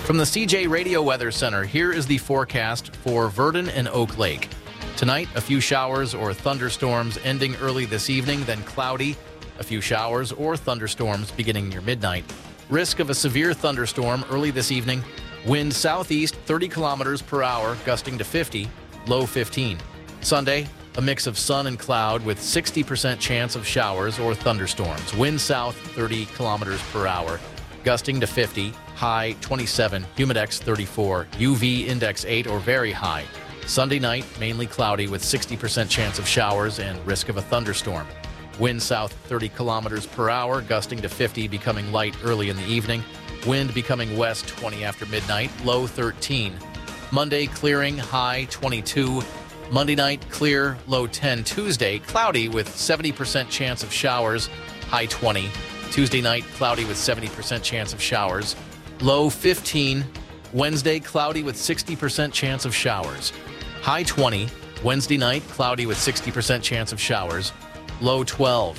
From the CJ Radio Weather Center, here is the forecast for Virden and Oak Lake. Tonight, a few showers or thunderstorms ending early this evening, then cloudy. A few showers or thunderstorms beginning near midnight. Risk of a severe thunderstorm early this evening. Wind southeast 30 kilometers per hour, gusting to 50, low 15. Sunday, a mix of sun and cloud with 60% chance of showers or thunderstorms. Wind south 30 kilometers per hour, gusting to 50, high 27, humidex 34, UV index 8 or very high. Sunday night, mainly cloudy with 60% chance of showers and risk of a thunderstorm. Wind south 30 kilometers per hour, gusting to 50, becoming light early in the evening. Wind becoming west 20 after midnight, low 13. Monday, clearing, high 22. Monday night, clear, low 10. Tuesday, cloudy with 70% chance of showers, high 20. Tuesday night, cloudy with 70% chance of showers, low 15. Wednesday, cloudy with 60% chance of showers, high 20. Wednesday night, cloudy with 60% chance of showers, low 12.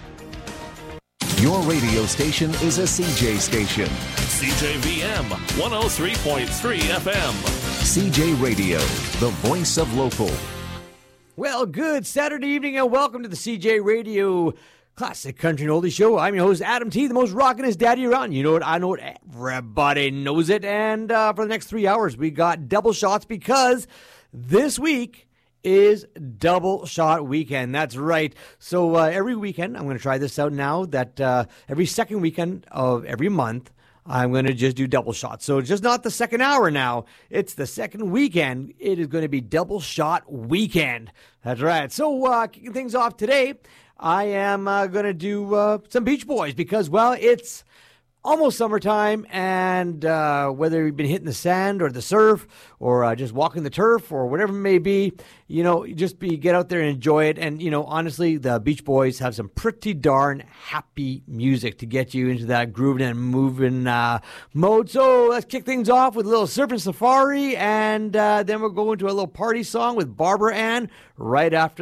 Your radio station is a CJ station. CJVM 103.3 FM. CJ Radio, the voice of local. Well, good Saturday evening and welcome to the CJ Radio Classic Country and Oldie Show. I'm your host, Adam T., the most rockin'est daddy around. You know it, I know it, everybody knows it. And for the next 3 hours, we got double shots because this week is Double Shot Weekend. That's right. So every weekend, I'm going to try this out now that every second weekend of every month, I'm going to just do double shots. So it's just not the second hour now. It's the second weekend. It is going to be Double Shot Weekend. That's right. So kicking things off today, I am going to do some Beach Boys because, well, it's almost summertime, and whether you've been hitting the sand or the surf or just walking the turf or whatever it may be, you know, just get out there and enjoy it. And, you know, honestly, the Beach Boys have some pretty darn happy music to get you into that grooving and moving mode. So let's kick things off with a little Surfing Safari, and then we'll go into a little party song with Barbara Ann right after